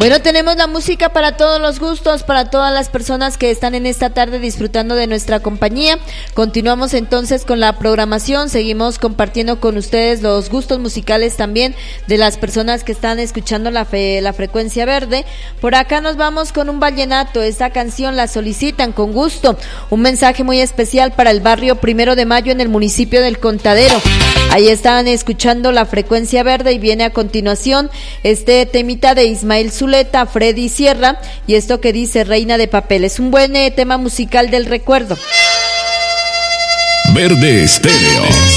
Bueno, tenemos la música para todos los gustos, para todas las personas que están en esta tarde disfrutando de nuestra compañía. Continuamos entonces con la programación, seguimos compartiendo con ustedes los gustos musicales también de las personas que están escuchando la frecuencia verde. Por acá nos vamos con un vallenato, esta canción la solicitan con gusto. Un mensaje muy especial para el barrio 1 de Mayo en el municipio del Contadero. Ahí estaban escuchando la frecuencia verde y viene a continuación este temita de Ismael Zuleta, Freddy Sierra, y esto que dice Reina de Papel. Es un buen tema musical del recuerdo. Verde Estéreo.